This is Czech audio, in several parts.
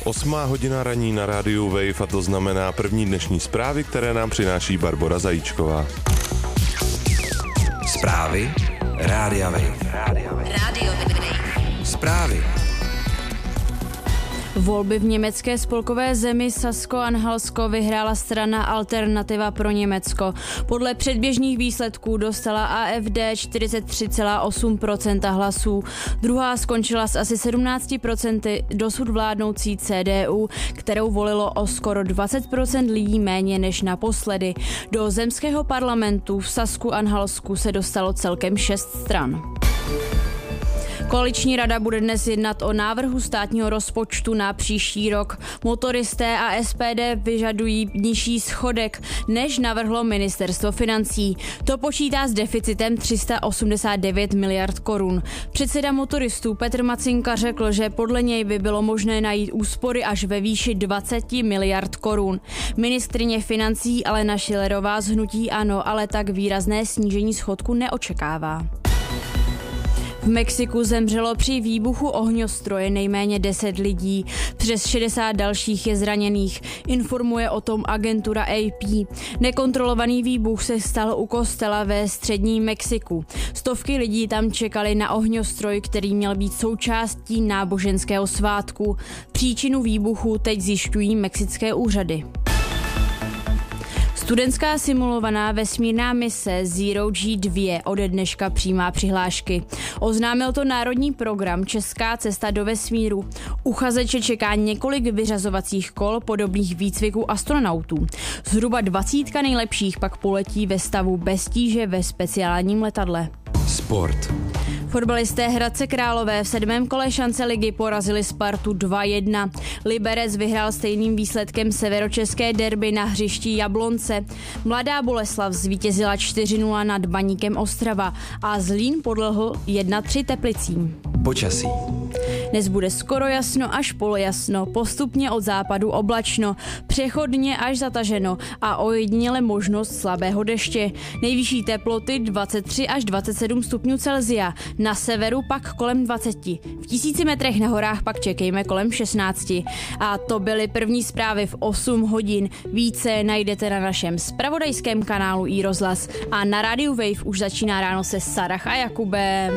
8 hodina raní na rádiu Wave a to znamená první dnešní zprávy, které nám přináší Barbora Zajíčková. Zprávy Rádia Wave. Radio Wave. Zprávy. Volby v německé spolkové zemi Sasko-Anhalsko vyhrála strana Alternativa pro Německo. Podle předběžných výsledků dostala AfD 43,8% hlasů. Druhá skončila s asi 17% dosud vládnoucí CDU, kterou volilo o skoro 20% lidí méně než naposledy. Do zemského parlamentu v Sasku-Anhalsku se dostalo celkem 6 stran. Koaliční rada bude dnes jednat o návrhu státního rozpočtu na příští rok. Motoristé a SPD vyžadují nižší schodek, než navrhlo ministerstvo financí. To počítá s deficitem 389 miliard korun. Předseda motoristů Petr Macinka řekl, že podle něj by bylo možné najít úspory až ve výši 20 miliard korun. Ministryně financí Alena Schillerová z hnutí ANO ale tak výrazné snížení schodku neočekává. V Mexiku zemřelo při výbuchu ohňostroje nejméně 10 lidí, přes 60 dalších je zraněných, informuje o tom agentura AP. Nekontrolovaný výbuch se stal u kostela ve středním Mexiku. Stovky lidí tam čekali na ohňostroj, který měl být součástí náboženského svátku. Příčinu výbuchu teď zjišťují mexické úřady. Studentská simulovaná vesmírná mise Zero G2 ode dneška přijímá přihlášky. Oznámil to národní program Česká cesta do vesmíru. Uchazeče čeká několik vyřazovacích kol podobných výcviků astronautů. Zhruba 20 nejlepších pak poletí ve stavu bez tíže ve speciálním letadle. Sport. Fotbalisté Hradce Králové v 7. kole šance ligy porazili Spartu 2-1. Liberec vyhrál stejným výsledkem severočeské derby na hřišti Jablonce. Mladá Boleslav zvítězila 4-0 nad Baníkem Ostrava a Zlín podlehl 1-3 Teplicím. Počasí. Dnes bude skoro jasno až polojasno, postupně od západu oblačno, přechodně až zataženo a ojediněle možnost slabého deště. Nejvyšší teploty 23 až 27 stupňů Celsia, na severu pak kolem 20. V 1000 metrech na horách pak čekejme kolem 16. A to byly první zprávy v 8 hodin. Více najdete na našem zpravodajském kanálu iRozhlas a na rádiu Wave už začíná ráno se Sarah a Jakubem.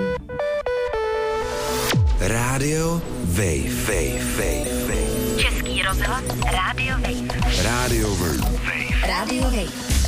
Rádio Wave. Český rozhlas Radio Wave. Rádio Wave. Radio Wave.